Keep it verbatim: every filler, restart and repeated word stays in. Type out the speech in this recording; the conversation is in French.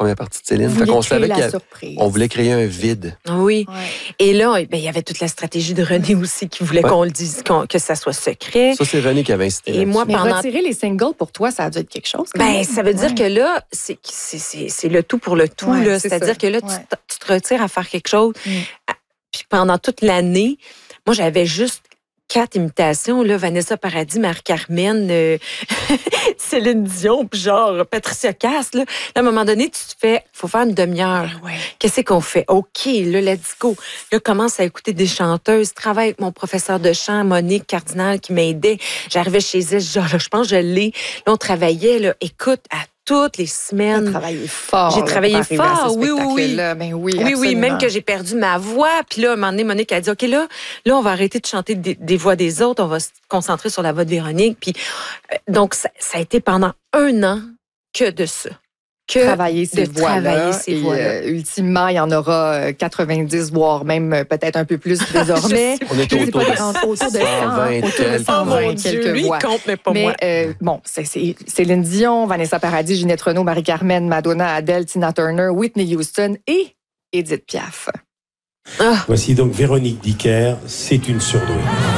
première partie de Céline. Vous Fait qu'on voulez savait créer qu'il y la a- surprise. on voulait créer un vide. Oui. Ouais. Et là, ben, il y avait toute la stratégie de René aussi qui voulait Ouais. qu'on le dise, qu'on- que ça soit secret. Ça, c'est René qui avait incité Et là-dessus. moi, Mais pendant- retirer les singles, pour toi, ça a dû être quelque chose. quand Ben, même. ça veut dire Ouais. que là, c'est, c'est, c'est, c'est le tout pour le tout. Ouais, là. c'est C'est-à-dire ça. que là, Ouais. tu, te, tu te retires à faire quelque chose. Mm. À- Puis pendant toute l'année, moi, j'avais juste quatre imitations. Là, Vanessa Paradis, Marie-Carmen, euh, Céline Dion, puis genre Patricia Cass. Là. Là, à un moment donné, tu te fais, faut faire une demi-heure. Ben ouais. Qu'est-ce qu'on fait? OK, là, let's go. Là, commence à écouter des chanteuses. Travaille avec mon professeur de chant, Monique Cardinal, qui m'aidait. J'arrivais chez elle, genre, là, je pense que je l'ai. Là, on travaillait, là, écoute, à toutes les Tu as semaines. travaillé fort. J'ai là, travaillé pour arriver à ce fort, oui, oui, oui. spectacle-là. Ben oui, Oui, oui, absolument. même que j'ai perdu ma voix. Puis là, à un moment donné, Monique a dit, OK, là, là, on va arrêter de chanter des, des voix des autres. On va se concentrer sur la voix de Véronique. Puis, euh, donc, ça, ça a été pendant un an que de ça. Que travailler ces de voix-là. travailler ces et, voix-là. euh, ultimement, il y en aura euh, quatre-vingt-dix, voire même euh, peut-être un peu plus désormais. On est Je sais autour pas, de autour de cent, cent vingt autour de quelques. cent vingt Oh mon Dieu, quelques lui, voix. il compte, mais pas Mais moi. euh, bon, c'est, c'est Céline Dion, Vanessa Paradis, Ginette Renault, Marie-Carmen, Madonna, Adele, Tina Turner, Whitney Houston et Edith Piaf. Ah. Voici donc Véronique Dicker, c'est une surdouée.